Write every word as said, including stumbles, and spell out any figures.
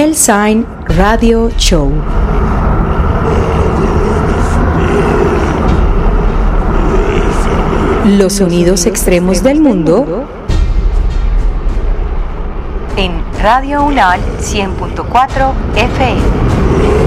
El Sign Radio Show. Los sonidos extremos del mundo en Radio UNAL cien punto cuatro F M.